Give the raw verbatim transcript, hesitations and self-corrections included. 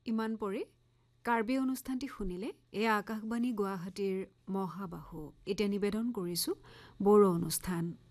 ইমান পৰে কাৰ্বি অনুষ্ঠানটি শুনিলে এয়া আকাশবাণী গুৱাহাটীৰ মহাবাহু এতিয়া নিবেদন কৰিছোঁ বড়ো অনুষ্ঠান